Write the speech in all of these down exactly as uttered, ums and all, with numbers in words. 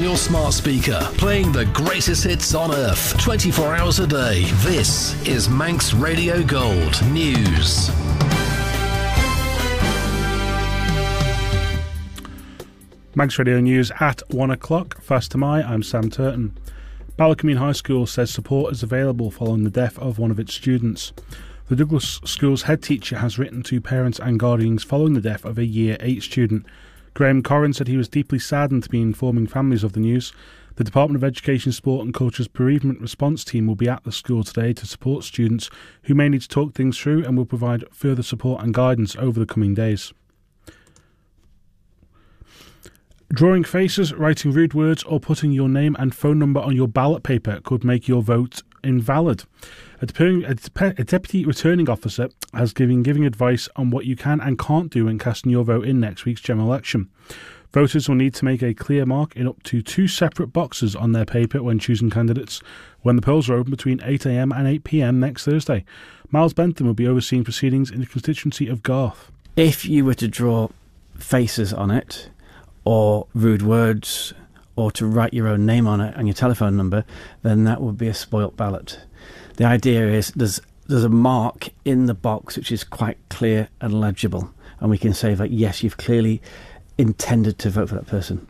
your smart speaker, playing the greatest hits on earth, twenty-four hours a day. This is Manx Radio Gold News. Manx Radio News at one o'clock. Fast to my, I'm Sam Turton. Ballacombe High School says support is available following the death of one of its students. The Douglas School's head teacher has written to parents and guardians following the death of a Year eight student. Graham Corrin said he was deeply saddened to be informing families of the news. The Department of Education, Sport and Culture's bereavement response team will be at the school today to support students who may need to talk things through and will provide further support and guidance over the coming days. Drawing faces, writing rude words or putting your name and phone number on your ballot paper could make your vote invalid. A, de- a, de- a deputy returning officer has given giving advice on what you can and can't do when casting your vote in next week's general election. Voters will need to make a clear mark in up to two separate boxes on their paper when choosing candidates when the polls are open between eight a m and eight p m next Thursday. Miles Bentham will be overseeing proceedings in the constituency of Garth. If you were to draw faces on it, or rude words, or to write your own name on it and your telephone number, then that would be a spoilt ballot. The idea is there's there's a mark in the box which is quite clear and legible, and we can say that, yes, you've clearly intended to vote for that person.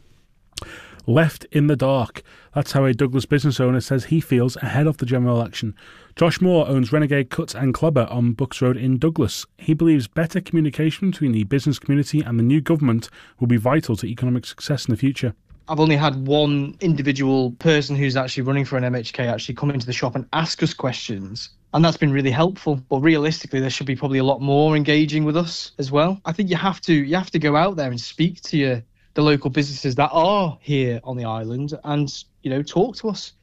Left in the dark. That's how a Douglas business owner says he feels ahead of the general election. Josh Moore owns Renegade Cuts and Clubber on Bucks Road in Douglas. He believes better communication between the business community and the new government will be vital to economic success in the future. I've only had one individual person who's actually running for an M H K actually come into the shop and ask us questions. And that's been really helpful. But realistically, there should be probably a lot more engaging with us as well. I think you have to you have to go out there and speak to your, the local businesses that are here on the island and, you know, talk to us.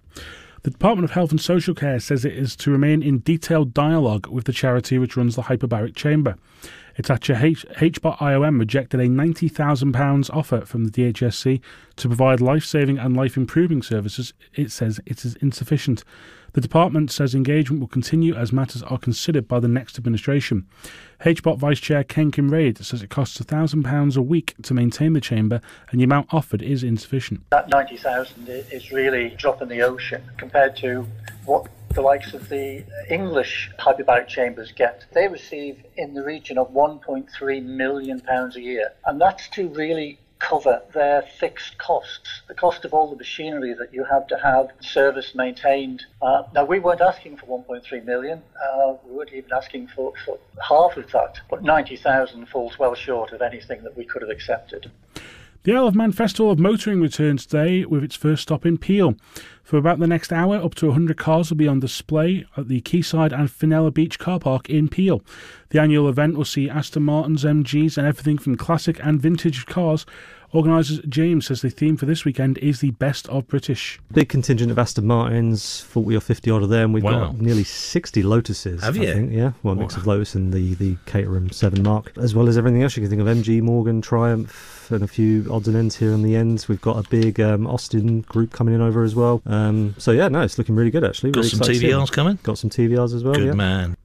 The Department of Health and Social Care says it is to remain in detailed dialogue with the charity which runs the hyperbaric chamber. Hitachi H- HBOT I O M rejected a ninety thousand pounds offer from the D H S C to provide life-saving and life-improving services. It says it is insufficient. The department says engagement will continue as matters are considered by the next administration. H B O T Vice Chair Ken Kinraid says it costs one thousand pounds a week to maintain the chamber and the amount offered is insufficient. That ninety thousand pounds is really a drop in the ocean compared to what the likes of the English hyperbaric chambers get. They receive in the region of one point three million pounds a year, and that's to really cover their fixed costs, the cost of all the machinery that you have to have serviced, maintained. Uh, now, we weren't asking for one point three million, uh, we weren't even asking for, for half of that, but ninety thousand falls well short of anything that we could have accepted. The Isle of Man Festival of Motoring returns today with its first stop in Peel. For about the next hour, up to one hundred cars will be on display at the Quayside and Fenella Beach car park in Peel. The annual event will see Aston Martins, M Gs and everything from classic and vintage cars. Organisers James says the theme for this weekend is the best of British. Big contingent of Aston Martins, forty or fifty odd of them. We've wow. got nearly sixty Lotuses. Have I you? Think. Yeah, well, a mix wow. of Lotus and the, the Caterham seven Mark, as well as everything else you can think of. M G, Morgan, Triumph, and a few odds and ends here on the ends. We've got a big um, Austin group coming in over as well. Um, so yeah, no, it's looking really good actually. Got really some T V Rs coming? Got some T V Rs as well. Good yeah. man.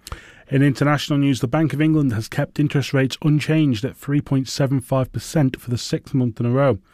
In international news, the Bank of England has kept interest rates unchanged at three point seven five percent for the sixth month in a row.